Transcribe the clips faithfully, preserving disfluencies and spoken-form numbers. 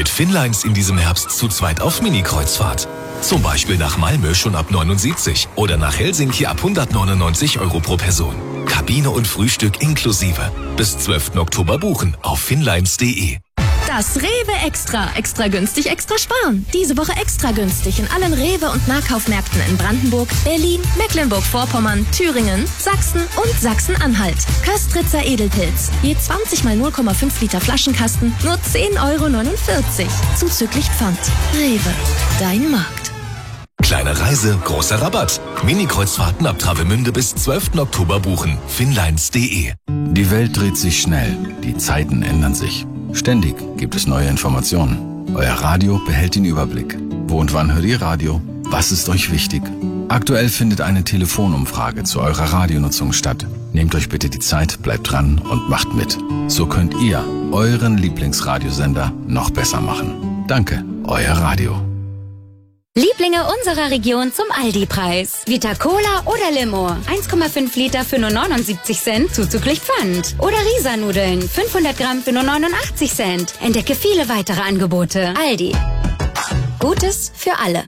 Mit Finnlines in diesem Herbst zu zweit auf Mini-Kreuzfahrt. Zum Beispiel nach Malmö schon ab neunundsiebzig oder nach Helsinki ab hundertneunundneunzig Euro pro Person. Kabine und Frühstück inklusive. Bis zwölften Oktober buchen auf finnlines punkt de. Das Rewe Extra. Extra günstig, extra sparen. Diese Woche extra günstig in allen Rewe- und Nahkaufmärkten in Brandenburg, Berlin, Mecklenburg-Vorpommern, Thüringen, Sachsen und Sachsen-Anhalt. Köstritzer Edelpilz. Je zwanzig mal null Komma fünf Liter Flaschenkasten, nur zehn Euro neunundvierzig. Zuzüglich Pfand. Rewe. Dein Markt. Kleine Reise, großer Rabatt. Mini-Kreuzfahrten ab Travemünde bis zwölften Oktober buchen. finnlines punkt de. Die Welt dreht sich schnell. Die Zeiten ändern sich. Ständig gibt es neue Informationen. Euer Radio behält den Überblick. Wo und wann hört ihr Radio? Was ist euch wichtig? Aktuell findet eine Telefonumfrage zu eurer Radionutzung statt. Nehmt euch bitte die Zeit, bleibt dran und macht mit. So könnt ihr euren Lieblingsradiosender noch besser machen. Danke, euer Radio. Lieblinge unserer Region zum Aldi-Preis. Vita Cola oder Limo. eins Komma fünf Liter für nur neunundsiebzig Cent zuzüglich Pfand. Oder Risa-Nudeln. fünfhundert Gramm für nur neunundachtzig Cent. Entdecke viele weitere Angebote. Aldi. Gutes für alle.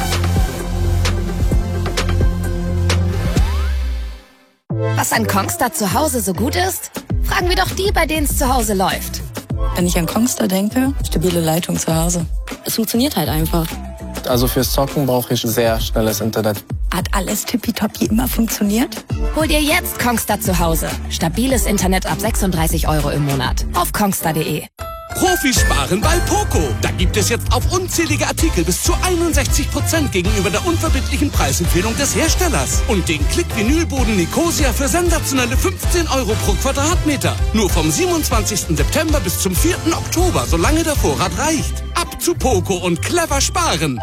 Was an Kongstar zu Hause so gut ist? Fragen wir doch die, bei denen es zu Hause läuft. Wenn ich an Kongstar denke, stabile Leitung zu Hause. Es funktioniert halt einfach. Also fürs Zocken brauche ich sehr schnelles Internet. Hat alles tippitoppi immer funktioniert? Hol dir jetzt Kongstar zu Hause. Stabiles Internet ab sechsunddreißig Euro im Monat. Auf kongstar punkt de. Profis sparen bei Poco. Da gibt es jetzt auf unzählige Artikel bis zu einundsechzig Prozent gegenüber der unverbindlichen Preisempfehlung des Herstellers. Und den Klick-Vinylboden Nicosia für sensationelle fünfzehn Euro pro Quadratmeter. Nur vom siebenundzwanzigsten September bis zum vierten Oktober, solange der Vorrat reicht. Ab zu Poco und clever sparen.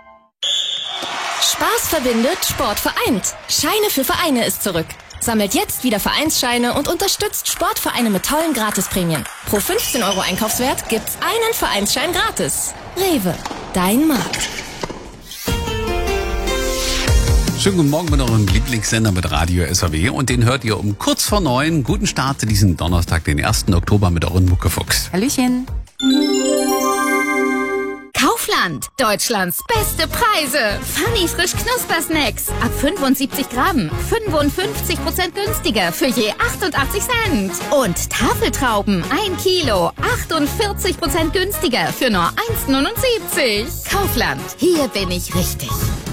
Spaß verbindet, Sport vereint. Scheine für Vereine ist zurück. Sammelt jetzt wieder Vereinsscheine und unterstützt Sportvereine mit tollen Gratisprämien. Pro fünfzehn Euro Einkaufswert gibt's einen Vereinsschein gratis. Rewe, dein Markt. Schönen guten Morgen mit eurem Lieblingssender mit Radio S A W und den hört ihr um kurz vor neun. Guten Start zu diesem Donnerstag, den ersten Oktober mit euren Muckefuchs. Hallöchen. Kaufland, Deutschlands beste Preise. Funny frisch Knuspersnacks ab fünfundsiebzig Gramm, fünfundfünfzig Prozent günstiger für je achtundachtzig Cent. Und Tafeltrauben ein Kilo, achtundvierzig Prozent günstiger für nur eins neunundsiebzig. Kaufland, hier bin ich richtig.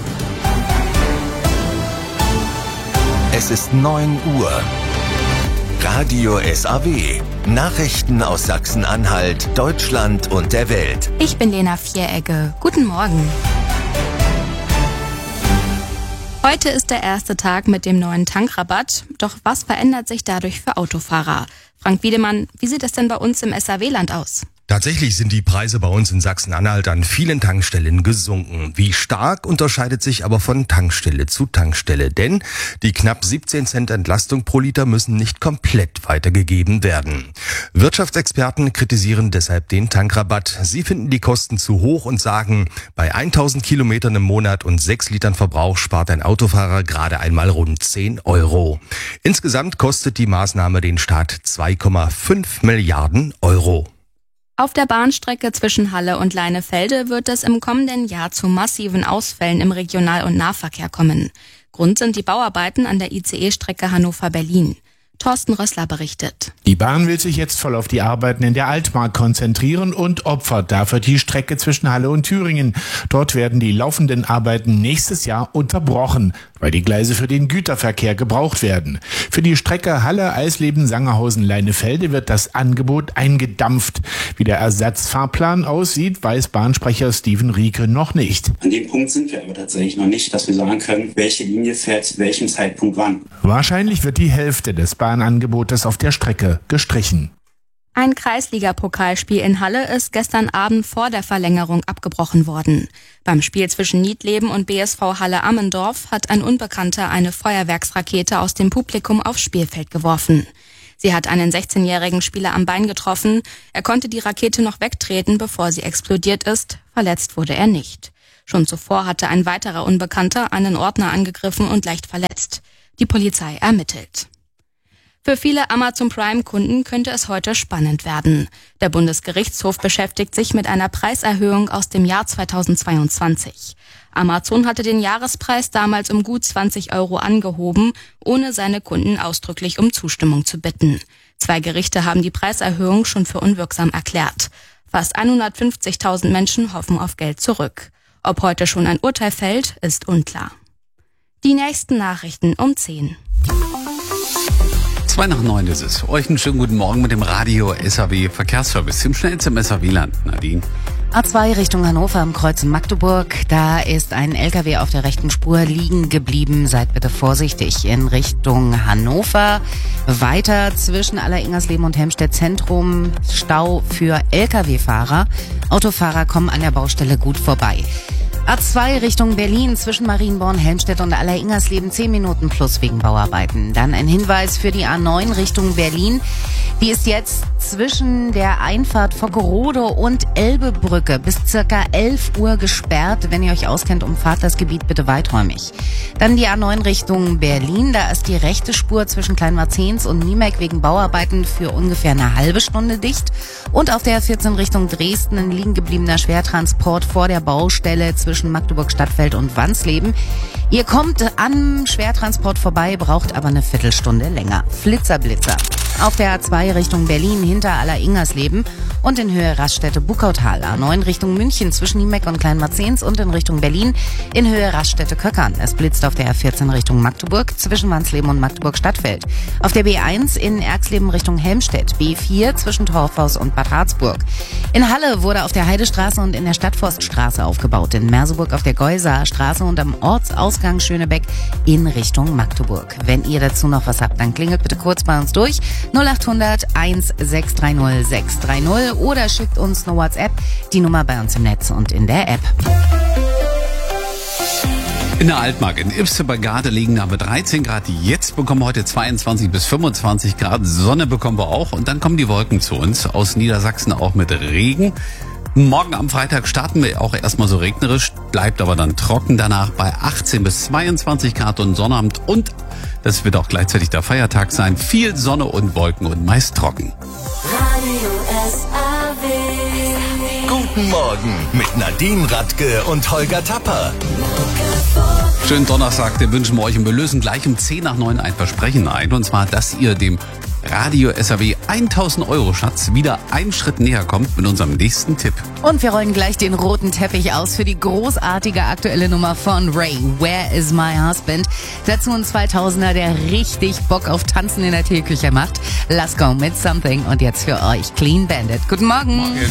Es ist neun Uhr. Radio S A W. Nachrichten aus Sachsen-Anhalt, Deutschland und der Welt. Ich bin Lena Vieregge. Guten Morgen. Heute ist der erste Tag mit dem neuen Tankrabatt. Doch was verändert sich dadurch für Autofahrer? Frank Wiedemann, wie sieht es denn bei uns im S A W-Land aus? Tatsächlich sind die Preise bei uns in Sachsen-Anhalt an vielen Tankstellen gesunken. Wie stark unterscheidet sich aber von Tankstelle zu Tankstelle, denn die knapp siebzehn Cent Entlastung pro Liter müssen nicht komplett weitergegeben werden. Wirtschaftsexperten kritisieren deshalb den Tankrabatt. Sie finden die Kosten zu hoch und sagen, bei tausend Kilometern im Monat und sechs Litern Verbrauch spart ein Autofahrer gerade einmal rund zehn Euro. Insgesamt kostet die Maßnahme den Staat zwei Komma fünf Milliarden Euro. Auf der Bahnstrecke zwischen Halle und Leinefelde wird es im kommenden Jahr zu massiven Ausfällen im Regional- und Nahverkehr kommen. Grund sind die Bauarbeiten an der I C E-Strecke Hannover-Berlin. Thorsten Rössler berichtet. Die Bahn will sich jetzt voll auf die Arbeiten in der Altmark konzentrieren und opfert dafür die Strecke zwischen Halle und Thüringen. Dort werden die laufenden Arbeiten nächstes Jahr unterbrochen, weil die Gleise für den Güterverkehr gebraucht werden. Für die Strecke Halle, Eisleben, Sangerhausen, Leinefelde wird das Angebot eingedampft. Wie der Ersatzfahrplan aussieht, weiß Bahnsprecher Steven Rieke noch nicht. An dem Punkt sind wir aber tatsächlich noch nicht, dass wir sagen können, welche Linie fährt zu welchem Zeitpunkt wann. Wahrscheinlich wird die Hälfte des Bahnangebotes auf der Strecke gestrichen. Ein Kreisliga-Pokalspiel in Halle ist gestern Abend vor der Verlängerung abgebrochen worden. Beim Spiel zwischen Niedleben und B S V Halle-Ammendorf hat ein Unbekannter eine Feuerwerksrakete aus dem Publikum aufs Spielfeld geworfen. Sie hat einen sechzehnjährigen Spieler am Bein getroffen. Er konnte die Rakete noch wegtreten, bevor sie explodiert ist. Verletzt wurde er nicht. Schon zuvor hatte ein weiterer Unbekannter einen Ordner angegriffen und leicht verletzt. Die Polizei ermittelt. Für viele Amazon Prime-Kunden könnte es heute spannend werden. Der Bundesgerichtshof beschäftigt sich mit einer Preiserhöhung aus dem Jahr zweitausendzweiundzwanzig. Amazon hatte den Jahrespreis damals um gut zwanzig Euro angehoben, ohne seine Kunden ausdrücklich um Zustimmung zu bitten. Zwei Gerichte haben die Preiserhöhung schon für unwirksam erklärt. Fast hundertfünfzigtausend Menschen hoffen auf Geld zurück. Ob heute schon ein Urteil fällt, ist unklar. Die nächsten Nachrichten um zehn. Zwei nach neun ist es. Euch einen schönen guten Morgen mit dem Radio S A W Verkehrsservice im schnellsten S A W-Land. Nadine. A zwei Richtung Hannover am Kreuz in Magdeburg. Da ist ein L K W auf der rechten Spur liegen geblieben. Seid bitte vorsichtig in Richtung Hannover. Weiter zwischen Alleringersleben und Helmstedt Zentrum Stau für L K W-Fahrer. Autofahrer kommen an der Baustelle gut vorbei. A zwei Richtung Berlin zwischen Marienborn, Helmstedt und Alleringersleben zehn Minuten plus wegen Bauarbeiten. Dann ein Hinweis für die A neun Richtung Berlin. Die ist jetzt zwischen der Einfahrt Vockerode und Elbebrücke bis circa elf Uhr gesperrt. Wenn ihr euch auskennt, umfahrt das Gebiet bitte weiträumig. Dann die A neun Richtung Berlin. Da ist die rechte Spur zwischen Kleinmarzens und Niemek wegen Bauarbeiten für ungefähr eine halbe Stunde dicht. Und auf der A vierzehn Richtung Dresden ein liegen gebliebener Schwertransport vor der Baustelle zwischen zwischen Magdeburg-Stadtfeld und Wansleben. Ihr kommt am Schwertransport vorbei, braucht aber eine Viertelstunde länger. Flitzer, Blitzer. Auf der A zwei Richtung Berlin hinter Alleringersleben und in Höhe Raststätte-Buckautal. A neun Richtung München zwischen Niemek und Kleinmarzens und in Richtung Berlin in Höhe Raststätte-Köckern. Es blitzt auf der A vierzehn Richtung Magdeburg zwischen Wansleben und Magdeburg-Stadtfeld. Auf der B eins in Erxleben Richtung Helmstedt. B vier zwischen Torfhaus und Bad Harzburg. In Halle wurde auf der Heidestraße und in der Stadtforststraße aufgebaut. In Merseburg auf der Geusaer Straße und am Ortsausgang Schönebeck in Richtung Magdeburg. Wenn ihr dazu noch was habt, dann klingelt bitte kurz bei uns durch. null acht hundert eins sechs drei null sechs drei null oder schickt uns eine WhatsApp, die Nummer bei uns im Netz und in der App. In der Altmark in Ibse bei Garde liegen aber dreizehn Grad. Jetzt bekommen wir heute zweiundzwanzig bis fünfundzwanzig Grad. Sonne bekommen wir auch und dann kommen die Wolken zu uns. Aus Niedersachsen auch mit Regen. Morgen am Freitag starten wir auch erstmal so regnerisch, bleibt aber dann trocken danach bei achtzehn bis zweiundzwanzig Grad und Sonnabend. Und das wird auch gleichzeitig der Feiertag sein. Viel Sonne und Wolken und meist trocken. Radio S A W. Guten Morgen mit Nadine Radke und Holger Tapper. Schönen Donnerstag, den wünschen wir euch und wir lösen gleich um zehn nach neun ein Versprechen ein. Und zwar, dass ihr dem Radio S A W tausend Euro Schatz wieder einen Schritt näher kommt mit unserem nächsten Tipp. Und wir rollen gleich den roten Teppich aus für die großartige aktuelle Nummer von Ray, Where is my husband? Dazu ein zweitausender, der richtig Bock auf Tanzen in der Teeküche macht. Let's go mit Something und jetzt für euch Clean Bandit. Guten Morgen. Morgen.